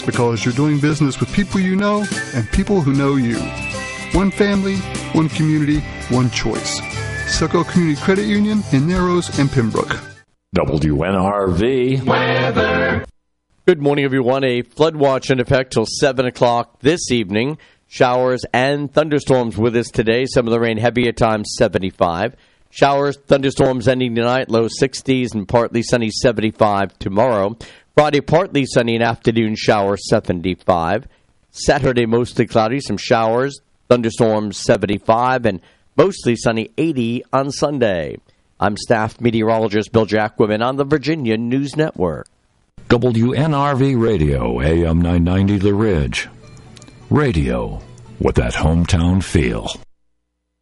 because you're doing business with people you know and people who know you. One family, one community, one choice. Succo Community Credit Union in Narrows and Pembroke. WNRV weather. Good morning, everyone. A flood watch in effect till 7 o'clock this evening. Showers and thunderstorms with us today. Some of the rain heavy at times, 75. Showers, thunderstorms ending tonight, low 60s and partly sunny, 75 tomorrow. Friday, partly sunny and afternoon showers, 75. Saturday, mostly cloudy, some showers, thunderstorms, 75, and mostly sunny, 80 on Sunday. I'm staff meteorologist Bill Jacquemin on the Virginia News Network. WNRV Radio, AM 990 The Ridge. Radio with that hometown feel.